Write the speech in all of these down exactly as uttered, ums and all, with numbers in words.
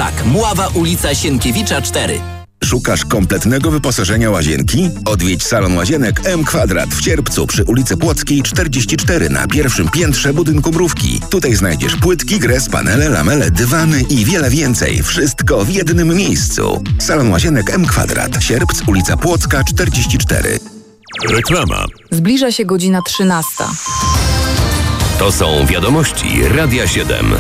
Tak, Mława, ulica Sienkiewicza cztery. Szukasz kompletnego wyposażenia łazienki? Odwiedź salon łazienek M Kwadrat w Cierpcu przy ulicy Płockiej czterdzieści cztery na pierwszym piętrze budynku Mrówki. Tutaj znajdziesz płytki, gres, panele, lamele, dywany i wiele więcej. Wszystko w jednym miejscu. Salon łazienek M Kwadrat. Sierpc, ulica Płocka czterdzieści cztery. Reklama. Zbliża się godzina trzynasta. To są wiadomości Radia siedem.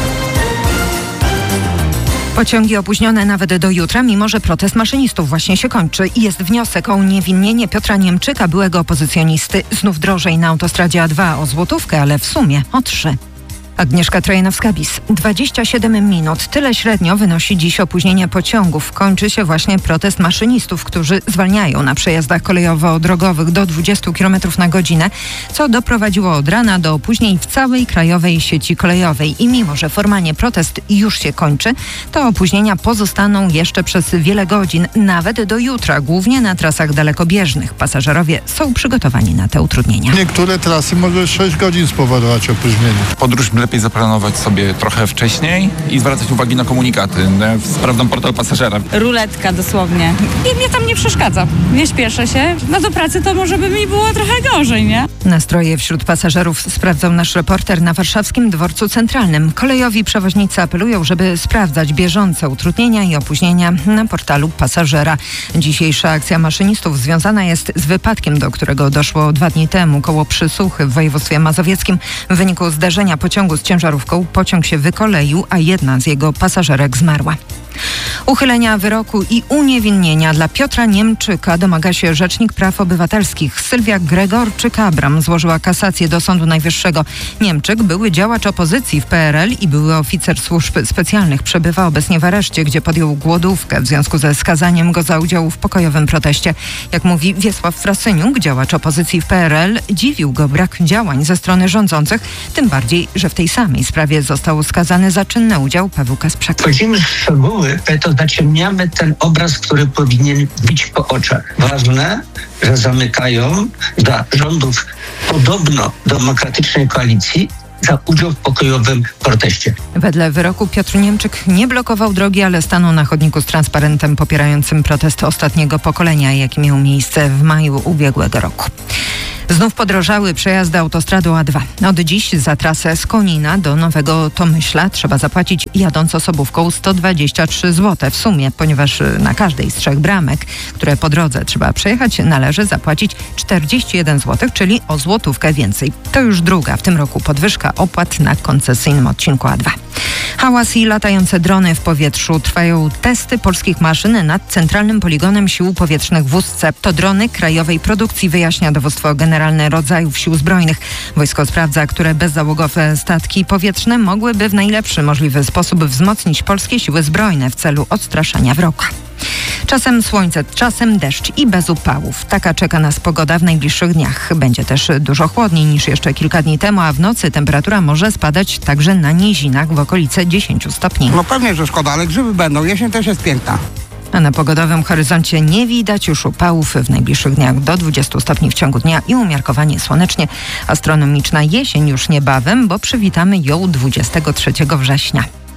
Pociągi opóźnione nawet do jutra, mimo że protest maszynistów właśnie się kończy. I jest wniosek o uniewinnienie Piotra Niemczyka, byłego opozycjonisty. Znów drożej na autostradzie A dwa o złotówkę, ale w sumie o trzy. Agnieszka Trojanowska-Bis. dwadzieścia siedem minut. Tyle średnio wynosi dziś opóźnienie pociągów. Kończy się właśnie protest maszynistów, którzy zwalniają na przejazdach kolejowo-drogowych do dwudziestu kilometrów na godzinę, co doprowadziło od rana do opóźnień w całej krajowej sieci kolejowej. I mimo że formalnie protest już się kończy, to opóźnienia pozostaną jeszcze przez wiele godzin, nawet do jutra, głównie na trasach dalekobieżnych. Pasażerowie są przygotowani na te utrudnienia. Niektóre trasy może sześć godzin spowodować opóźnienie. Podróż lepiej zaplanować sobie trochę wcześniej i zwracać uwagi na komunikaty. Sprawdzam portal pasażera. Ruletka dosłownie. I mnie tam nie przeszkadza. Nie śpieszę się. No do pracy to może by mi było trochę gorzej, nie? Nastroje wśród pasażerów sprawdzał nasz reporter na warszawskim Dworcu Centralnym. Kolejowi przewoźnicy apelują, żeby sprawdzać bieżące utrudnienia i opóźnienia na portalu pasażera. Dzisiejsza akcja maszynistów związana jest z wypadkiem, do którego doszło dwa dni temu koło Przysuchy w województwie mazowieckim. W wyniku zderzenia pociągu z ciężarówką pociąg się wykoleił, a jedna z jego pasażerek zmarła. Uchylenia wyroku i uniewinnienia dla Piotra Niemczyka domaga się Rzecznik Praw Obywatelskich. Sylwia Gregorczyk-Abram złożyła kasację do Sądu Najwyższego. Niemczyk, były działacz opozycji w P R L i były oficer służb specjalnych, przebywa obecnie w areszcie, gdzie podjął głodówkę w związku ze skazaniem go za udział w pokojowym proteście. Jak mówi Wiesław Frasyniuk, działacz opozycji w P R L, dziwił go brak działań ze strony rządzących, tym bardziej, że w tej samej sprawie został skazany za czynny udział P W Kasprzak. Wchodzimy w szczegóły, to zaciemniamy ten obraz, który powinien bić po oczach. Ważne, że zamykają dla rządów podobno demokratycznej koalicji za udział w pokojowym proteście. Wedle wyroku Piotr Niemczyk nie blokował drogi, ale stanął na chodniku z transparentem popierającym protest ostatniego pokolenia, jaki miał miejsce w maju ubiegłego roku. Znów podrożały przejazdy autostradą A dwa. Od dziś za trasę z Konina do Nowego Tomyśla trzeba zapłacić jadąc osobówką sto dwadzieścia trzy złote w sumie, ponieważ na każdej z trzech bramek, które po drodze trzeba przejechać, należy zapłacić czterdzieści jeden złotych, czyli o złotówkę więcej. To już druga w tym roku podwyżka opłat na koncesyjnym odcinku A dwa. Hałas i latające drony w powietrzu. Trwają testy polskich maszyn nad Centralnym Poligonem Sił Powietrznych w Ustce. To drony krajowej produkcji, wyjaśnia Dowództwo Generalne Rodzajów Sił Zbrojnych. Wojsko sprawdza, które bezzałogowe statki powietrzne mogłyby w najlepszy możliwy sposób wzmocnić polskie siły zbrojne w celu odstraszania wroga. Czasem słońce, czasem deszcz i bez upałów. Taka czeka nas pogoda w najbliższych dniach. Będzie też dużo chłodniej niż jeszcze kilka dni temu, a w nocy temperatura może spadać także na nizinach w okolice dziesięciu stopni. No pewnie, że szkoda, ale grzyby będą. Jesień też jest piękna. A na pogodowym horyzoncie nie widać już upałów. W najbliższych dniach do dwudziestu stopni w ciągu dnia i umiarkowanie słonecznie. Astronomiczna jesień już niebawem, bo przywitamy ją dwudziestego trzeciego września.